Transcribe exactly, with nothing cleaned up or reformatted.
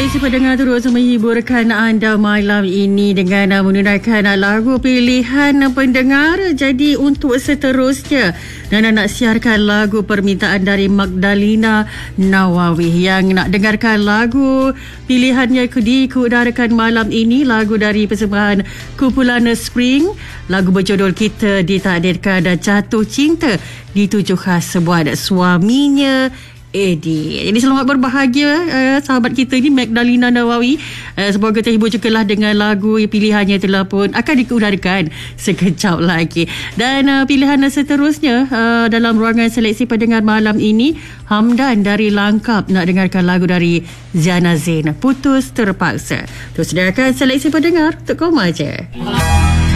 seleksi pendengar terus menghiburkan anda malam ini dengan menunaikan lagu pilihan pendengar. Jadi untuk seterusnya, Nana nak siarkan lagu permintaan dari Magdalena Nawawi yang nak dengarkan lagu pilihannya diudarakan malam ini, lagu dari persembahan kumpulan Spring. Lagu berjudul Kita Ditakdirkan dan Jatuh Cinta dituju khas buat suaminya Eddie. Jadi selamat berbahagia uh, sahabat kita ni Magdalena Nawawi. Uh, semoga terhibur juga lah dengan lagu pilihannya telah pun akan diudarakan sekejap lagi. Dan uh, pilihan seterusnya uh, dalam ruangan seleksi pendengar malam ini, Hamdan dari Langkap nak dengarkan lagu dari Ziana Zain, Putus Terpaksa. Terus dengarkan seleksi pendengar untuk koma je.